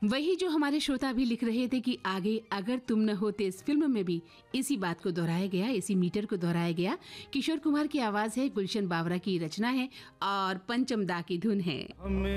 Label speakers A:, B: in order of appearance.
A: वही जो हमारे श्रोता भी लिख रहे थे कि आगे अगर तुम न होते इस फिल्म में भी इसी बात को दोहराया गया, इसी मीटर को दोहराया गया। किशोर कुमार की आवाज है, गुलशन बावरा की रचना है और पंचम दा की धुन है।